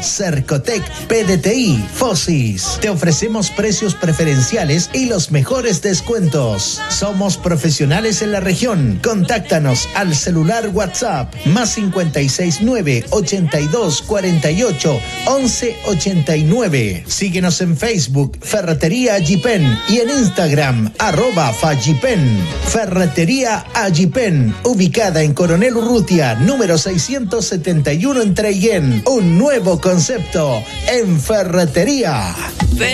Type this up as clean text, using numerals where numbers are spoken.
Cercotec, PDTI, Fosis. Te ofrecemos precios preferenciales y los mejores descuentos. Somos profesionales en la región. Contáctanos al celular WhatsApp +569 82 48 11 89. Síguenos en Facebook Ferretería Agipen y en Instagram @Fagipen. Ferretería Agipen, ubicada en Coronel Urrutia, número 671 en Treguén. Un nuevo concepto en ferretería.